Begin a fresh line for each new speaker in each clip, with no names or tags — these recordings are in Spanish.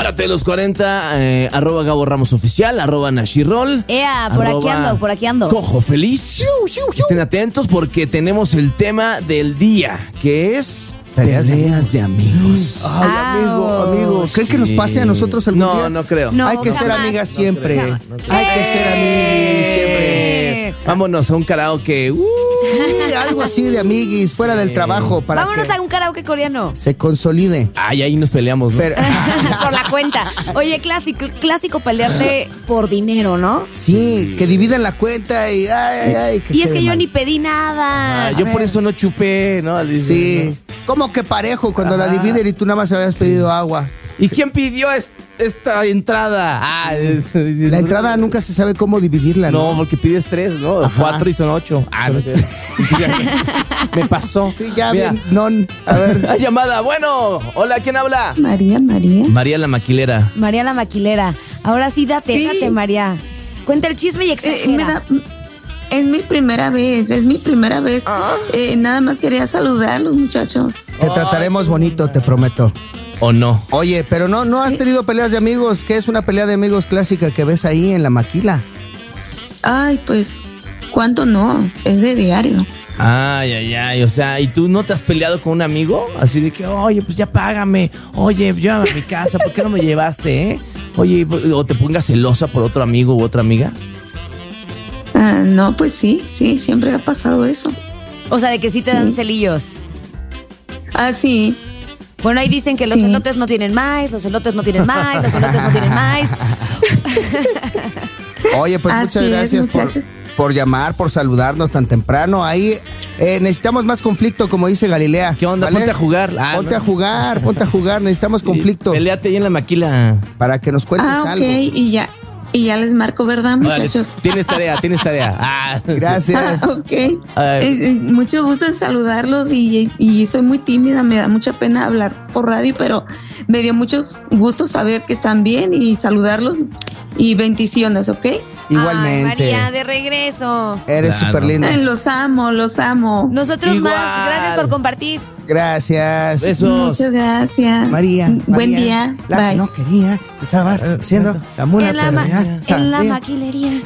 Párate de los 40, arroba Gabo Ramos Oficial, arroba Nashirol.
Por aquí ando.
Cojo Feliz. Estén atentos porque tenemos el tema del día, que es peleas de amigos.
Ay, amigo. ¿Creen que nos pase a nosotros algún día?
No creo.
No, hay que ser amigas siempre.
No creo.
Hay que ser amiguis siempre.
Vámonos a un karaoke.
Sí, algo así de amiguis, fuera del trabajo.
Vámonos a un karaoke coreano.
Se consolide.
Ay, ahí nos peleamos, ¿no?
Por la cuenta. Oye, clásico pelearte por dinero, ¿no?
Sí, que dividen la cuenta y ay.
Y es que yo ni pedí nada.
Yo por eso no chupé, ¿no?
Sí. ¿Cómo que parejo cuando la dividen y tú nada más habías pedido agua?
¿Y quién pidió esta entrada?
La entrada nunca se sabe cómo dividirla, ¿no?
No, porque pides 3, ¿no?
Ajá.
4 y son 8. Me pasó.
Sí, ya
Mira.
bien, non.
A ver, hay llamada. Bueno, hola, ¿quién habla?
María.
María la maquilera.
María la maquilera. Ahora sí, date, María. Cuenta el chisme y exagera.
Es mi primera vez. Nada más quería saludarlos, muchachos.
Te trataremos bonito, te prometo.
¿O no?
Oye, pero no has tenido peleas de amigos. ¿Qué es una pelea de amigos clásica que ves ahí en la maquila?
Ay, pues, ¿cuánto no? Es de diario.
Ay, o sea, ¿y tú no te has peleado con un amigo? Así de que, oye, pues ya págame. Oye, llévame a mi casa, ¿por qué no me llevaste, Oye, o te pongas celosa por otro amigo u otra amiga.
No, pues sí, siempre ha pasado eso.
O sea, de que sí te dan celillos.
Sí.
Bueno, ahí dicen que los elotes no tienen más, los elotes no tienen más.
Oye, pues muchas gracias por llamar, por saludarnos tan temprano. Ahí necesitamos más conflicto, como dice Galilea.
¿Qué onda? ¿Vale? Ponte a jugar.
Ponte a jugar, necesitamos conflicto.
Peleate ahí en la maquila.
Para que nos cuentes algo.
Ok, y ya les marco, ¿verdad, muchachos?
Vale, tienes tarea.
Gracias.
Ok. Mucho gusto en saludarlos y soy muy tímida, me da mucha pena hablar por radio, pero me dio mucho gusto saber que están bien y saludarlos y bendiciones, ¿ok?
Igualmente.
Ay, María, de regreso.
Eres súper linda.
Los amo.
Nosotros
Igual.
más. Gracias por compartir.
Gracias.
Besos.
Muchas gracias.
María.
Buen día.
La
Bye.
que no quería, te estabas haciendo la mula,
En la maquilería.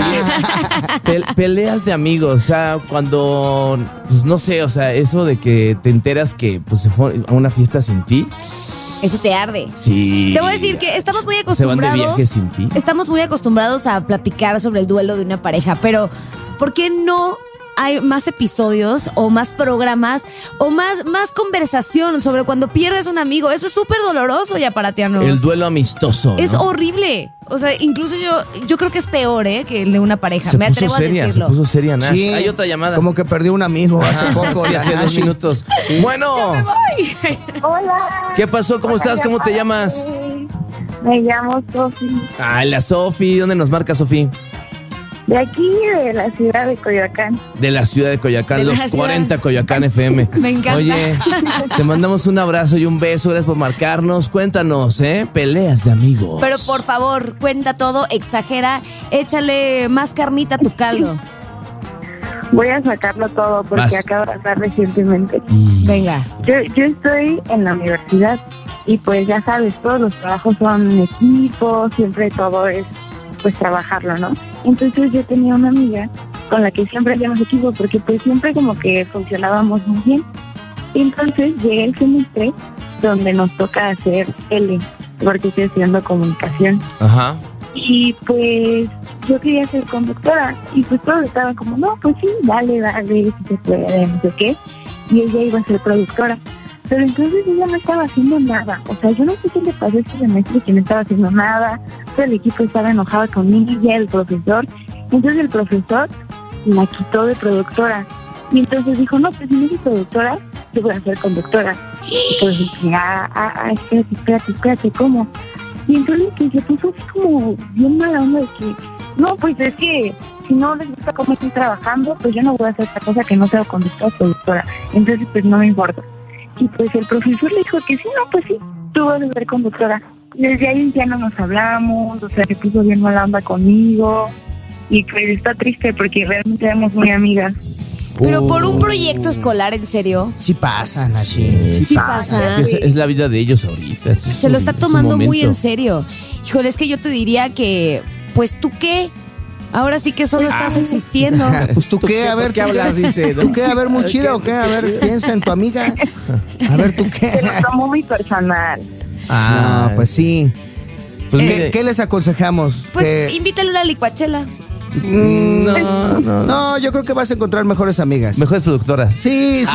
Oye, peleas de amigos, o sea, cuando, pues no sé, o sea, eso de que te enteras que pues se fue a una fiesta sin ti.
Eso te arde.
Sí.
Te voy a decir que estamos muy acostumbrados.
Se van de viaje sin ti.
Estamos muy acostumbrados a platicar sobre el duelo de una pareja, pero ¿por qué no hay más episodios o más programas o más conversación sobre cuando pierdes un amigo? Eso es súper doloroso ya para Tiano.
El duelo amistoso, ¿no?
Es horrible. O sea, incluso yo creo que es peor, que el de una pareja. Me atrevo a decirlo.
Se puso seria, Nash.
Sí,
hay otra llamada.
Como que perdió un amigo hace poco.
Sí, hace 2 minutos. Sí. Bueno.
¡Me voy!
Hola.
¿Qué pasó? ¿Cómo estás? ¿Cómo te llamas?
Me llamo Sofi.
Ay, la Sofi. ¿Dónde nos marca, Sofi?
De aquí, de la ciudad de Coyoacán.
De la ciudad de Coyoacán,
De la
los
ciudad.
40 Coyoacán FM.
Me encanta.
Oye, te mandamos un abrazo y un beso. Gracias por marcarnos. Cuéntanos, peleas de amigos.
Pero por favor, cuenta todo, exagera, échale más carnita a tu caldo.
Voy a sacarlo todo porque acabo de pasar recientemente.
Venga.
Yo estoy en la universidad y pues ya sabes, todos los trabajos son en equipo, siempre todo es pues trabajarlo, ¿no? Entonces yo tenía una amiga con la que siempre hacíamos equipo porque pues siempre como que funcionábamos muy bien. Entonces llegué el semestre donde nos toca hacer tele, porque estoy estudiando comunicación.
Ajá.
Y pues yo quería ser conductora y pues todos estaban como, no, pues sí, dale, si se puede, no sé qué. Y ella iba a ser productora. Pero entonces ella no estaba haciendo nada. O sea, yo no sé qué le pasó este semestre, que no estaba haciendo nada. Todo el equipo estaba enojado con ella, el profesor. Entonces el profesor la quitó de productora. Y entonces dijo, no, pues si no soy productora, yo voy a ser conductora. Y pues dije, espérate, ¿cómo? Y entonces que se puso así como bien mala onda de que, no, pues es que si no les gusta cómo estoy trabajando, pues yo no voy a hacer otra cosa que no sea conductora o productora. Entonces pues no me importa. Y pues el profesor le dijo que sí, no, pues sí, tú vas a ser conductora. Desde ahí ya no nos hablamos, o sea, se puso bien mala onda conmigo. Y pues está triste porque realmente éramos muy amigas.
Pero por un proyecto escolar, ¿en serio?
Sí pasa, Nashi.
Sí pasa.
Es la vida de ellos ahorita.
Se lo está tomando muy en serio. Híjole, es que yo te diría que, pues, ¿tú qué? Ahora sí que solo estás existiendo.
Pues tú qué, a ver,
¿qué hablas? Dice, ¿no?
¿Tú qué? A ver, muy chida o qué? A ver, piensa en tu amiga. A ver, ¿tú qué?
Se lo tomó muy personal.
No, pues sí.
Pues
¿Qué les aconsejamos?
Pues invítale una licuachela.
No, yo creo que vas a encontrar mejores amigas.
Mejores productoras.
Sí.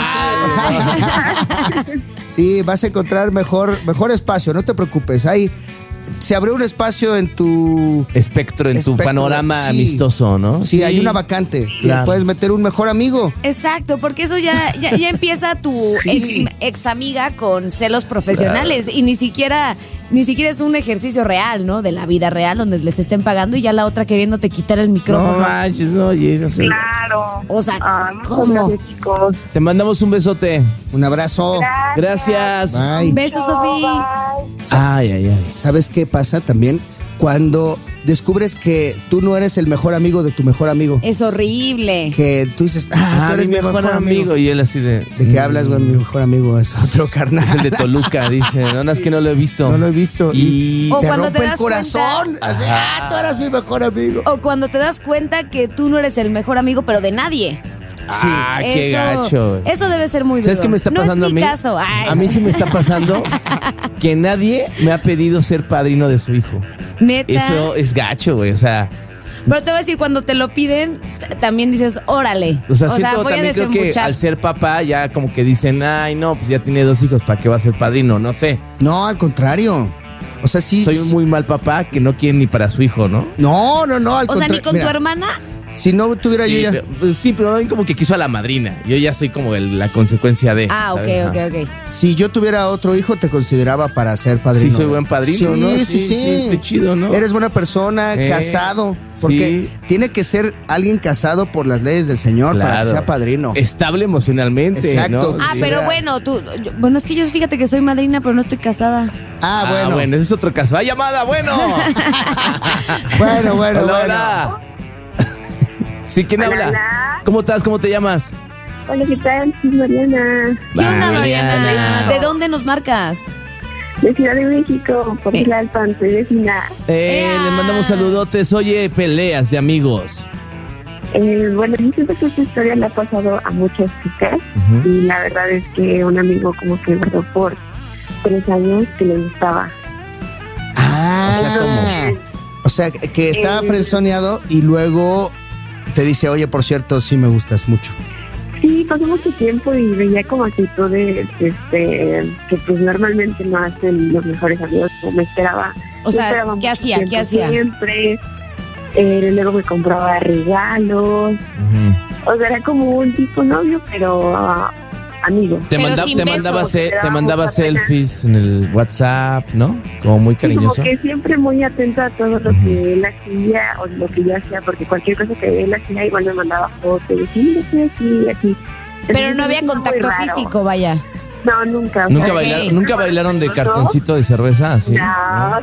Sí, vas a encontrar mejor espacio, no te preocupes. Ahí se abrió un espacio en tu
espectro, tu panorama amistoso, ¿no?
Sí, hay una vacante. Claro. Puedes meter un mejor amigo.
Exacto, porque eso ya empieza tu ex amiga con celos profesionales. Claro. Y ni siquiera es un ejercicio real, ¿no? De la vida real, donde les estén pagando y ya la otra queriéndote quitar el micrófono.
No manches, no, oye, no sé.
Claro.
O sea, ¿cómo?
Chicos.
Te mandamos un besote.
Un abrazo.
Gracias.
Bye.
Besos, Sofía.
Ay.
¿Sabes qué pasa también? Cuando descubres que tú no eres el mejor amigo de tu mejor amigo.
Es horrible.
Que tú dices, tú eres mi mejor amigo.
Y él así de...
¿De qué hablas, güey? Mi mejor amigo es otro carnal.
Es el de Toluca, dice. No, es que no lo he visto.
No lo he visto. Y
o
te
cuando
rompe
te das
el corazón. Así, tú eras mi mejor amigo.
O cuando te das cuenta que tú no eres el mejor amigo, pero de nadie.
Sí. Qué gacho.
Eso debe ser muy duro.
¿Sabes qué me está pasando
a mí?
Caso.
Ay.
A mí sí me está pasando que nadie me ha pedido ser padrino de su hijo.
Neta.
Eso es gacho, güey. O sea.
Pero te voy a decir, cuando te lo piden, también dices, órale.
O sea voy también creo que al ser papá ya como que dicen, ay, no, pues ya tiene 2 hijos, ¿para qué va a ser padrino? No sé.
No, al contrario. O sea, sí.
Soy un muy mal papá que no quiere ni para su hijo, ¿no?
No, al contrario.
O sea, ni con tu hermana.
Si no tuviera yo ya...
Sí, pero como que quiso a la madrina. Yo ya soy como la consecuencia de...
Ok.
Si yo tuviera otro hijo, te consideraba para ser padrino.
Sí, soy buen padrino, ¿no?
Sí.
Estoy chido, ¿no?
Eres buena persona, casado. Porque tiene que ser alguien casado por las leyes del Señor para que sea padrino.
Estable emocionalmente,
exacto,
¿no?
Pero bueno, bueno, es que yo fíjate que soy madrina, pero no estoy casada.
Bueno,
ese es otro caso. ¡Ay, llamada! ¡Bueno!
Bueno.
Hola. Sí, ¿quién habla?
Hola.
¿Cómo estás? ¿Cómo te llamas?
Hola, ¿qué tal? Soy Mariana.
¿Qué onda, Mariana? ¿De dónde nos marcas?
De Ciudad de México, por Tlalpan, soy vecina.
Le mandamos saludotes. Oye, peleas de amigos.
Bueno, yo siento que esta historia le ha pasado a muchas chicas. Y la verdad es que un amigo como que guardó por 3 años que le gustaba.
O sea, que estaba frenzoneado y luego... te dice, oye, por cierto, sí me gustas mucho.
Sí, pasó mucho tiempo y veía como actitudes que pues normalmente no hacen los mejores amigos, como me esperaba.
O sea, ¿qué hacía?
Siempre. Luego me compraba regalos. O sea, era como un tipo novio, pero amigo.
Te mandaba selfies en el WhatsApp, ¿no? Como muy cariñoso.
Como que siempre muy atento a todo lo que él hacía o lo que yo hacía, porque cualquier cosa que él hacía igual me mandaba fotos y decía, sí, aquí.
Pero no había contacto físico, vaya.
No, nunca.
¿Nunca bailaron de cartoncito de cerveza así?
No.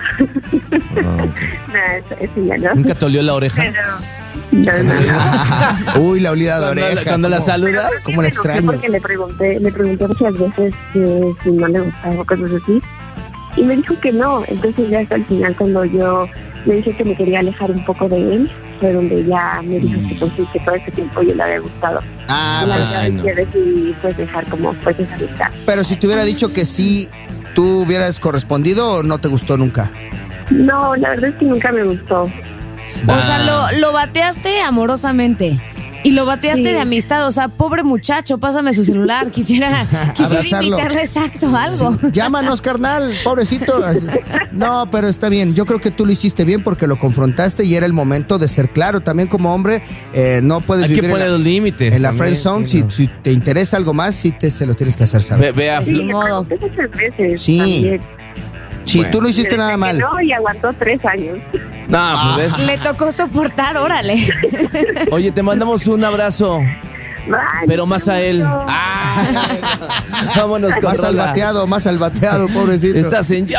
Eso ya no.
¿Nunca te olió la oreja?
Pero, no.
Uy, la olida de oreja.
Cuando la saludas,
¿cómo la extraño?
Porque le pregunté muchas veces que si no le gustaba o cosas así. Y me dijo que no. Entonces ya hasta el final, cuando yo le dije que me quería alejar un poco de él, fue donde ya me dijo que pues sí, que todo ese tiempo yo le había gustado. Que decidí pues dejar como pues esa amistad.
Pero si te hubiera dicho que sí, ¿tú hubieras correspondido o no te gustó nunca?
No, la verdad es que nunca me gustó.
O sea, lo bateaste amorosamente. Y lo bateaste de amistad, o sea, pobre muchacho, pásame su celular, quisiera invitarle algo.
Sí. Llámanos, carnal, pobrecito. No, pero está bien, yo creo que tú lo hiciste bien porque lo confrontaste y era el momento de ser claro. También como hombre, no puedes vivir
los límites.
En la friend zone, si te interesa algo más, sí se lo tienes que hacer saber.
Modo. Muchas veces.
Sí.
También.
Sí, tú no hiciste nada mal.
No, y aguantó 3 años.
No, pues
le tocó soportar, órale.
Oye, te mandamos un abrazo.
Bye,
pero más a él. Vámonos con
más al bateado, pobrecito.
Estás en